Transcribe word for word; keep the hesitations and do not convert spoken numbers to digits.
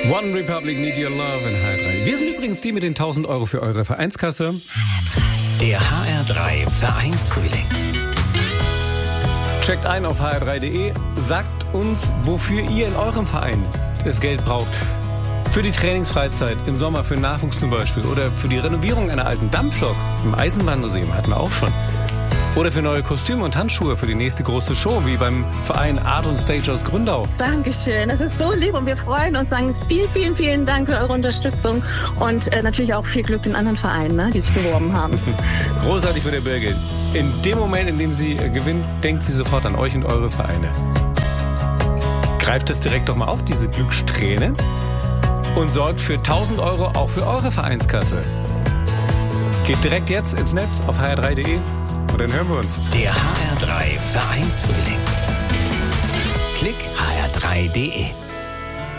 One Republic, Need Your Love in H R drei. Wir sind übrigens die mit den tausend Euro für eure Vereinskasse. Der H R drei Vereinsfrühling. Checkt ein auf h r drei punkt d e, sagt uns, wofür ihr in eurem Verein das Geld braucht. Für die Trainingsfreizeit im Sommer, für Nachwuchs zum Beispiel. Oder für die Renovierung einer alten Dampflok im Eisenbahnmuseum, hatten wir auch schon. Oder für neue Kostüme und Handschuhe für die nächste große Show, wie beim Verein Art und Stage aus Gründau. Dankeschön, das ist so lieb und wir freuen uns, sagen vielen, vielen, vielen Dank für eure Unterstützung und äh, natürlich auch viel Glück den anderen Vereinen, ne, die sich beworben haben. Großartig für der Birgit. In dem Moment, in dem sie äh, gewinnt, denkt sie sofort an euch und eure Vereine. Greift das direkt doch mal auf, diese Glückssträhne, und sorgt für tausend Euro auch für eure Vereinskasse. Geht direkt jetzt ins Netz auf h r drei punkt d e. Und dann hören wir uns. Der H R drei Vereinsfrühling. Klick h r drei punkt d e.